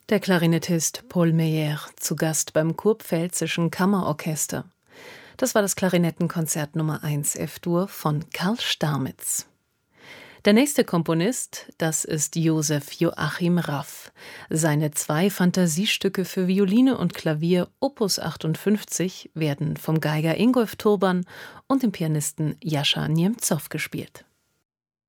Der Klarinettist Paul Meyer zu Gast beim Kurpfälzischen Kammerorchester. Das war das Klarinettenkonzert Nummer 1 F-Dur von Karl Starmitz. Der nächste Komponist, das ist Josef Joachim Raff. Seine 2 Fantasiestücke für Violine und Klavier Opus 58 werden vom Geiger Ingolf Turban und dem Pianisten Jascha Niemzow gespielt.